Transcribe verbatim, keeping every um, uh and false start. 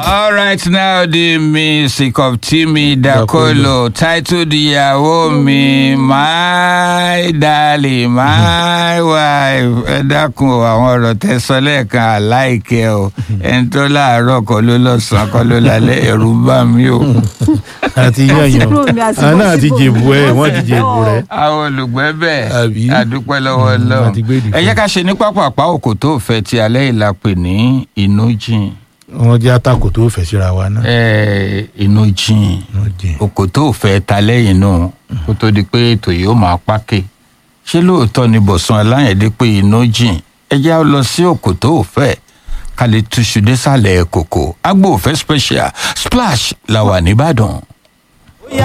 All right, now the music of Timmy Dakolo, titled Ìyàwó mi, my darling, my wife. Ẹ dákun àwọn ọ̀rọ̀ tẹ́ sọ lẹ́ẹ̀kan àláìkẹ́ o. Ẹni tó láàárọ̀ kọ́ ló lọ́sàn-án kọ́ ló lálẹ́ ẹ̀rù bá mi o. Àti yẹ̀yàn, àná àti jèbù ẹ̀, wọ́n ti jèbù rẹ̀. Àwọn olùgbẹ́ bẹ́ẹ̀, àdúpẹ́ lọ́wọ́ Ọlọ́run. Ẹ jẹ́ ká ṣe ní pápápá òkò tó fẹ́ ti alẹ́ ìlà pè ní inú jìn. Wọ́n jẹ́ àtakò tó fẹ́ síra wa náà. Ẹ inú jìn òkò tó fẹ́ ta lẹ́yìn náà kó tó di pé ètò yìí ó máa pákè. Ṣé lóòótọ́ ni Bọ̀sún Aláyẹ̀dé pé inú jìn? Ẹ jẹ́ á lọ sí òkò tó fẹ́ ká lè túṣu désàlẹ̀ kòkò. Agbo Òfẹ́ special Splash la wà nìbàdàn.